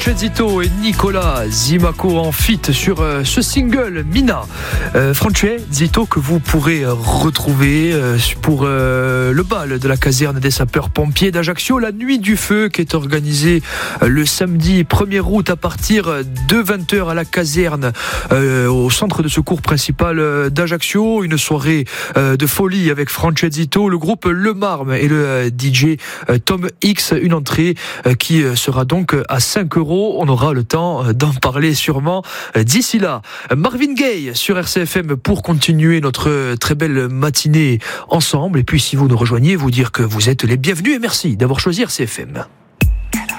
Francesito et Nicolas Zimaco en feat sur ce single Mina. Francesito que vous pourrez retrouver pour le bal de la caserne des sapeurs-pompiers d'Ajaccio, la nuit du feu qui est organisée le samedi 1er août à partir de 20h à la caserne au centre de secours principal d'Ajaccio. Une soirée de folie avec Francesito, le groupe Le Marme et le DJ Tom X. Une entrée qui sera donc à 5 €. On aura le temps d'en parler sûrement d'ici là. Marvin Gaye sur RCFM pour continuer notre très belle matinée ensemble. Et puis si vous nous rejoignez, vous dire que vous êtes les bienvenus et merci d'avoir choisi RCFM.